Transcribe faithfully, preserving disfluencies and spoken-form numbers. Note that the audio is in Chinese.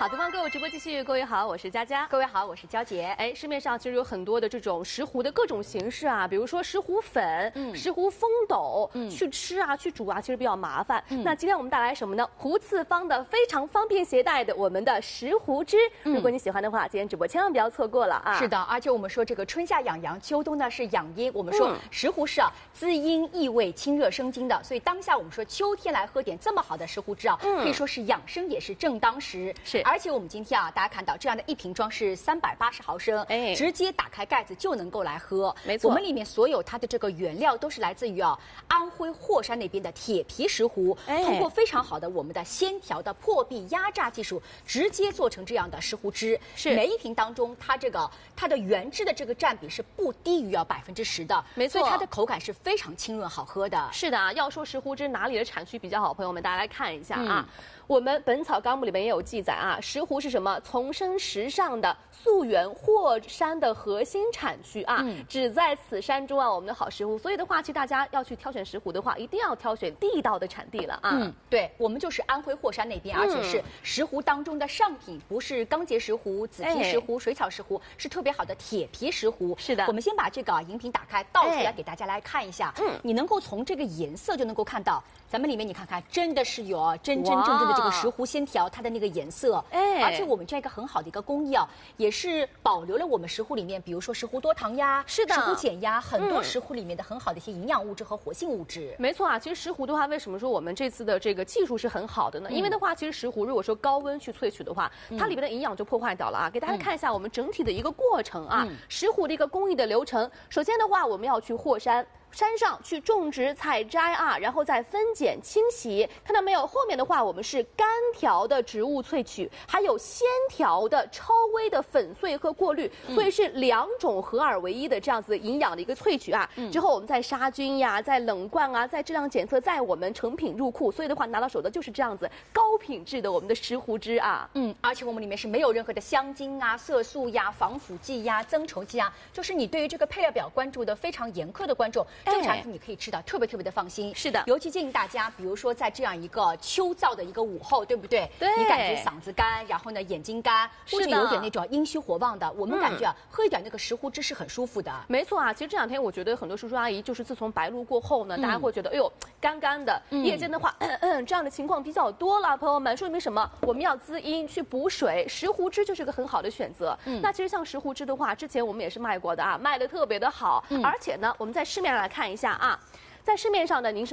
好，东方购物直播继续，各位好，我是佳佳， 各位好，我是娇姐。 哎，市面上其实有很多的这种石斛的各种形式啊，比如说石斛粉、嗯、石斛风斗，嗯，去吃啊、去煮啊，其实比较麻烦。嗯、那今天我们带来什么呢？斛次方的非常方便携带的我们的石斛汁。嗯、如果你喜欢的话，今天直播千万不要错过了啊！ 是的，而且我们说这个春夏养阳，秋冬呢是养阴。我们说石斛是啊滋阴益胃、清热生津的，所以当下我们说秋天来喝点这么好的石斛汁啊，嗯、可以说是养生也是正当时。 是， 而且我们今天啊，大家看到这样的一瓶装是三百八十毫升，哎，直接打开盖子就能够来喝。 没错， 我们里面所有它的这个原料都是来自于啊安徽霍山那边的铁皮石斛，哎，通过非常好的我们的鲜调的破壁压榨技术，直接做成这样的石斛汁。 是， 每一瓶当中它这个它的原汁的这个占比是不低于要百分之十的， 没错， 所以它的口感是非常清润好喝的。 是的啊，要说石斛汁哪里的产区比较好，朋友们大家来看一下啊。嗯我们《本草纲目》里面也有记载啊，石斛是什么？丛生石上的溯源霍山的核心产区啊，嗯、只在此山中啊，我们的好石斛。所以的话，其实大家要去挑选石斛的话，一定要挑选地道的产地了啊。 嗯，对，我们就是安徽霍山那边，而且是石斛当中的上品，不是钢结石斛、紫皮石斛、水草石斛，是特别好的铁皮石斛。 是的， 我们先把这个饮品打开，倒出来给大家来看一下。嗯，你能够从这个颜色就能够看到，咱们里面你看看，真的是有真真正正的这个石斛鲜调，它的那个颜色，哎，而且我们这个很好的一个工艺啊，也是保留了我们石斛里面，比如说石斛多糖呀， 是的， 石斛碱呀，很多石斛里面的很好的一些营养物质和活性物质。 没错啊，其实石斛的话，为什么说我们这次的这个技术是很好的呢？嗯、因为的话，其实石斛如果说高温去萃取的话，它里面的营养就破坏掉了啊。给大家看一下我们整体的一个过程啊，嗯、石斛的一个工艺的流程。首先的话，我们要去霍山。山上去种植、采摘啊，然后再分拣、清洗，看到没有？后面的话，我们是干条的植物萃取，还有鲜条的超微的粉碎和过滤，嗯、所以是两种合二为一的这样子营养的一个萃取啊。嗯、之后我们再杀菌呀，再冷灌啊，再质量检测，再我们成品入库，所以的话拿到手的就是这样子高品质的我们的石斛汁啊。 嗯，而且我们里面是没有任何的香精啊、色素呀、防腐剂呀、增稠剂啊，就是你对于这个配料表关注的非常严苛的观众。这个产品你可以吃到特别特别的放心， 是的， 尤其建议大家，比如说在这样一个秋燥的一个午后，对不对？ 对， 你感觉嗓子干，然后呢眼睛干，或者有点那种阴虚火旺的，我们感觉啊，嗯、喝一点那个石斛汁是很舒服的。 没错啊，其实这两天我觉得很多叔叔阿姨就是自从白露过后呢，嗯、大家会觉得哎呦干干的，嗯、夜间的话，嗯嗯这样的情况比较多了，朋友们，说明什么？我们要滋阴去补水，石斛汁就是个很好的选择。嗯，那其实像石斛汁的话，之前我们也是卖过的啊，卖的特别的好，嗯、而且呢，我们在市面上来看一下。啊，在市面上呢，您是